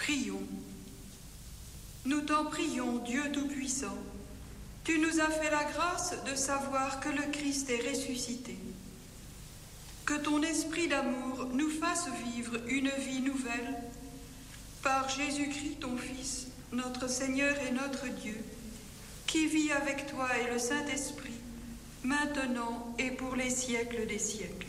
Prions. Nous t'en prions, Dieu Tout-Puissant. Tu nous as fait la grâce de savoir que le Christ est ressuscité. Que ton esprit d'amour nous fasse vivre une vie nouvelle par Jésus-Christ, ton Fils, notre Seigneur et notre Dieu, qui vit avec toi et le Saint-Esprit, maintenant et pour les siècles des siècles.